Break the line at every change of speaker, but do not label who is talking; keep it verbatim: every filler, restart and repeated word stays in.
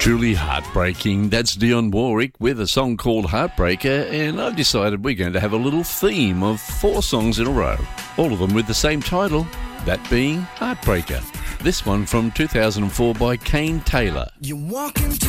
Truly heartbreaking. That's Dionne Warwick with a song called Heartbreaker, and I've decided we're going to have a little theme of four songs in a row, all of them with the same title, that being Heartbreaker. This one from two thousand four by Kane Taylor.
You walk into